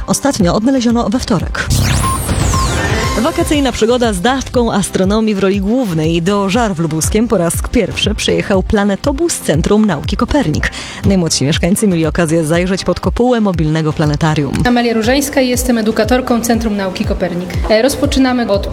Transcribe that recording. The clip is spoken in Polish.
Ostatnio odnaleziono we wtorek. Wakacyjna przygoda z dawką astronomii w roli głównej. Do Żarw Lubuskiem po raz pierwszy przyjechał planetobus z Centrum Nauki Kopernik. Najmłodsi mieszkańcy mieli okazję zajrzeć pod kopułę mobilnego planetarium. Amelia Różańska, jestem edukatorką Centrum Nauki Kopernik. Rozpoczynamy od